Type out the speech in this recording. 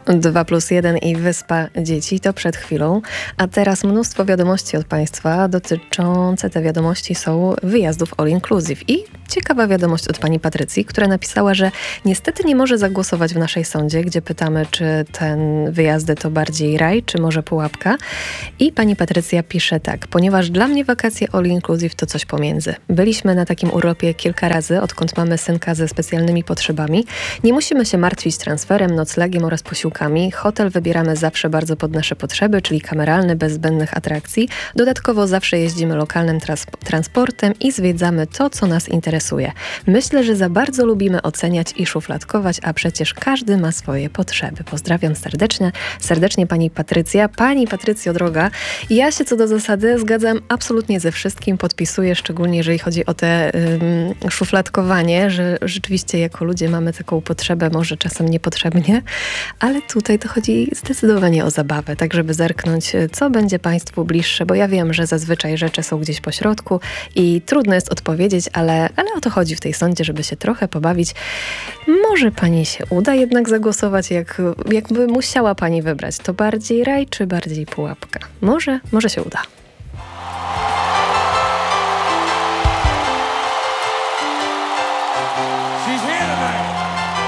2+1 i Wyspa Dzieci to przed chwilą, a teraz mnóstwo wiadomości od Państwa dotyczące, te wiadomości są wyjazdów all inclusive. I ciekawa wiadomość od pani Patrycji, która napisała, że niestety nie może zagłosować w naszej sądzie, gdzie pytamy, czy ten wyjazdy to bardziej raj, czy może pułapka. I pani Patrycja pisze tak: ponieważ dla mnie wakacje all inclusive to coś pomiędzy. Byliśmy na takim urlopie kilka razy, odkąd mamy synka ze specjalnymi potrzebami. Nie musimy się martwić transferem, noclegiem oraz posiłkami. Hotel wybieramy zawsze bardzo pod nasze potrzeby, czyli kameralny, bez zbędnych atrakcji. Dodatkowo zawsze jeździmy lokalnym transportem i zwiedzamy to, co nas interesuje. Myślę, że za bardzo lubimy oceniać i szufladkować, a przecież każdy ma swoje potrzeby. Pozdrawiam serdecznie pani Patrycja. Pani Patrycjo droga, ja się co do zasady zgadzam absolutnie ze wszystkim, podpisuję, szczególnie jeżeli chodzi o te szufladkowanie, że rzeczywiście jako ludzie mamy taką potrzebę, może czasem niepotrzebnie, ale tutaj to chodzi zdecydowanie o zabawę, tak żeby zerknąć, co będzie Państwu bliższe, bo ja wiem, że zazwyczaj rzeczy są gdzieś po środku i trudno jest odpowiedzieć, ale o to chodzi w tej sądzie, żeby się trochę pobawić. Może Pani się uda jednak zagłosować, jakby musiała Pani wybrać, to bardziej raj czy bardziej pułapka? Może się uda.